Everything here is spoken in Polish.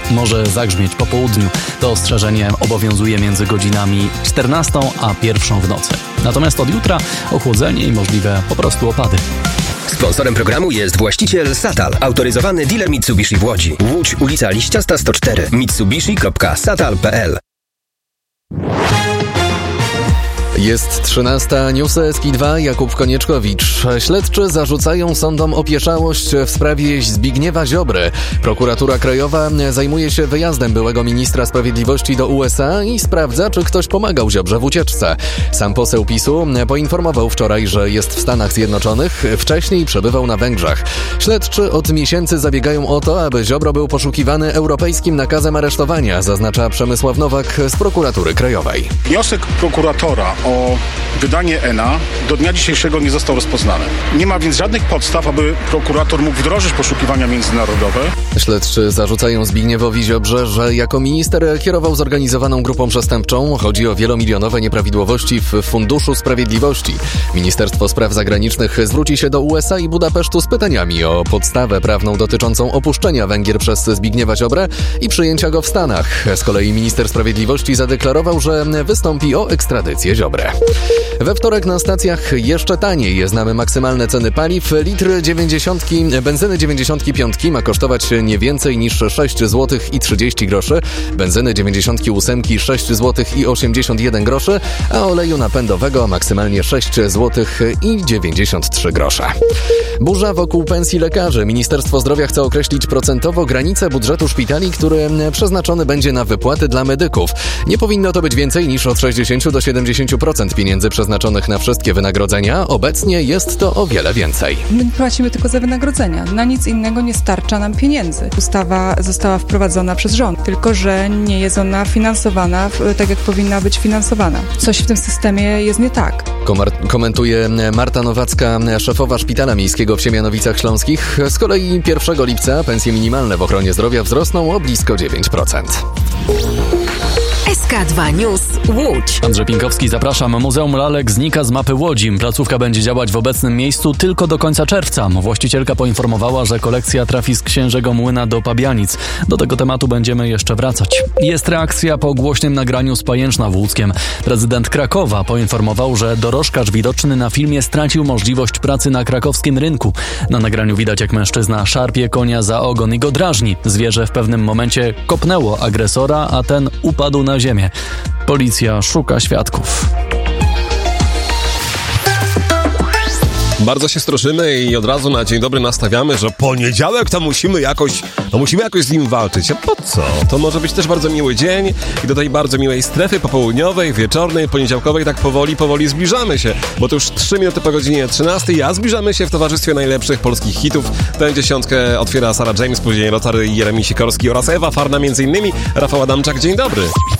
może zagrzmieć po południu. To ostrzeżenie obowiązuje między godzinami 14 a 1 w nocy. Natomiast od jutra ochłodzenie i możliwe po prostu opady. Sponsorem programu jest właściciel Satal, autoryzowany dealer Mitsubishi w Łodzi. Łódź, ulica Liściasta 104, mitsubishi.satal.pl. Jest 13, newsy SK2, Jakub Konieczkowicz. Śledczy zarzucają sądom opieszałość w sprawie Zbigniewa Ziobry. Prokuratura Krajowa zajmuje się wyjazdem byłego ministra sprawiedliwości do USA i sprawdza, czy ktoś pomagał Ziobrze w ucieczce. Sam poseł PiS-u poinformował wczoraj, że jest w Stanach Zjednoczonych, wcześniej przebywał na Węgrzech. Śledczy od miesięcy zabiegają o to, aby Ziobro był poszukiwany europejskim nakazem aresztowania, zaznacza Przemysław Nowak z Prokuratury Krajowej. Wniosek prokuratora o wydanie ENA do dnia dzisiejszego nie został rozpoznany. Nie ma więc żadnych podstaw, aby prokurator mógł wdrożyć poszukiwania międzynarodowe. Śledczy zarzucają Zbigniewowi Ziobrze, że jako minister kierował zorganizowaną grupą przestępczą. Chodzi o wielomilionowe nieprawidłowości w Funduszu Sprawiedliwości. Ministerstwo Spraw Zagranicznych zwróci się do USA i Budapesztu z pytaniami o podstawę prawną dotyczącą opuszczenia Węgier przez Zbigniewa Ziobrę i przyjęcia go w Stanach. Z kolei minister sprawiedliwości zadeklarował, że wystąpi o ekstradycję Ziobry. We wtorek na stacjach jeszcze taniej. Znamy maksymalne ceny paliw. Litr benzyny 95 ma kosztować nie więcej niż 6 zł i 30 groszy. Benzyny 98 6 zł i 81 groszy, a oleju napędowego maksymalnie 6 zł i 93 grosze. Burza wokół pensji lekarzy. Ministerstwo Zdrowia chce określić procentowo granicę budżetu szpitali, który przeznaczony będzie na wypłaty dla medyków. Nie powinno to być więcej niż od 60 do 70% pieniędzy przeznaczonych na wszystkie wynagrodzenia. Obecnie jest to o wiele więcej. My płacimy tylko za wynagrodzenia. Na nic innego nie starcza nam pieniędzy. Ustawa została wprowadzona przez rząd, tylko że nie jest ona finansowana tak, jak powinna być finansowana. Coś w tym systemie jest nie tak. Komentuje Marta Nowacka, szefowa Szpitala Miejskiego w Siemianowicach Śląskich. Z kolei 1 lipca pensje minimalne w ochronie zdrowia wzrosną o blisko 9%. SK2 News Łódź. Andrzej Pinkowski, zapraszam. Muzeum Lalek znika z mapy Łodzi. Placówka będzie działać w obecnym miejscu tylko do końca czerwca. Właścicielka poinformowała, że kolekcja trafi z Księżego Młyna do Pabianic. Do tego tematu będziemy jeszcze wracać. Jest reakcja po głośnym nagraniu z Pajęczna w Łódzkiem. Prezydent Krakowa poinformował, że dorożkarz widoczny na filmie stracił możliwość pracy na krakowskim rynku. Na nagraniu widać, jak mężczyzna szarpie konia za ogon i go drażni. Zwierzę w pewnym momencie kopnęło agresora, a ten upadł na ziemię. Policja szuka świadków. Bardzo się stroszymy i od razu na dzień dobry nastawiamy, że poniedziałek to musimy jakoś z nim walczyć. A po co? To może być też bardzo miły dzień i do tej bardzo miłej strefy popołudniowej, wieczornej, poniedziałkowej tak powoli zbliżamy się, bo to już 3 minuty po godzinie 13, a zbliżamy się w towarzystwie najlepszych polskich hitów. Tę dziesiątkę otwiera Sarah James, później Rotary, Jeremi Sikorski oraz Ewa Farna, m.in. Rafał Adamczak. Dzień dobry.